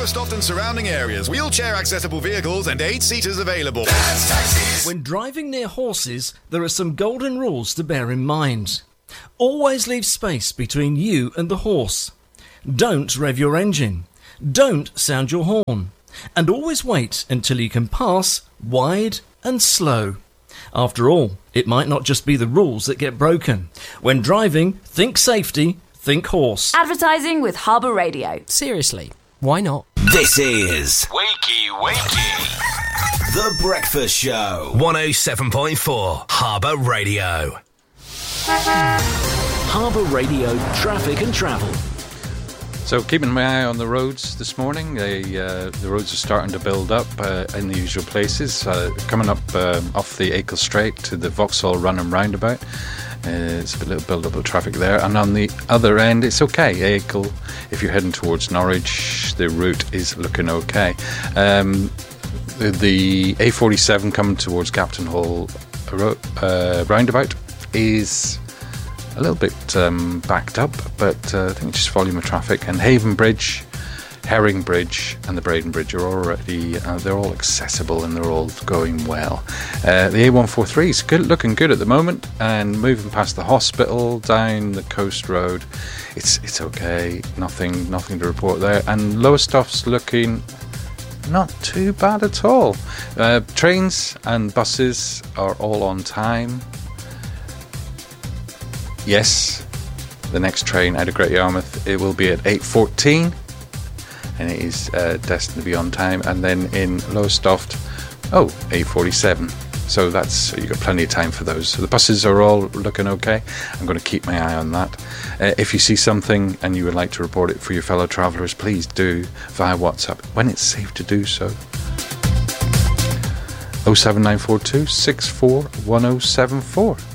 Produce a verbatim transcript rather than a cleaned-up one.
Lowestoft and surrounding areas. Wheelchair accessible vehicles and eight seaters available. When driving near horses, there are some golden rules to bear in mind. Always leave space between you and the horse. Don't rev your engine. Don't sound your horn. And always wait until you can pass wide and slow. After all, it might not just be the rules that get broken. When driving, think safety, think horse. Advertising with Harbour Radio. Seriously, why not? This is Wakey Wakey, The Breakfast Show. one oh seven point four Harbour Radio. Harbour Radio traffic and travel. So keeping my eye on the roads this morning. They, uh, the roads are starting to build up uh, in the usual places. Uh, coming up um, off the Acle Straight to the Vauxhall Run and Roundabout. Uh, it's a little build-up of traffic there. And on the other end, it's okay. Acle, if you're heading towards Norwich, the route is looking okay. Um, the, the A forty-seven coming towards Captain Hall uh, Roundabout is a little bit um, backed up, but uh, I think it's just volume of traffic. And Haven Bridge, Herring Bridge and the Braden Bridge are already, uh, they're all accessible and they're all going well. Uh, the A one forty-three is good, looking good at the moment, and moving past the hospital down the coast road, it's it's okay, nothing nothing to report there. And Lowestoft's looking not too bad at all. Uh, trains and buses are all on time. Yes, the next train out of Great Yarmouth, it will be at eight fourteen, and it is uh, destined to be on time. And then in Lowestoft, oh, eight forty-seven. So that's, you've got plenty of time for those. So the buses are all looking okay. I'm going to keep my eye on that. Uh, if you see something and you would like to report it for your fellow travellers, please do via WhatsApp when it's safe to do so. oh seven nine four two six four one oh seven four.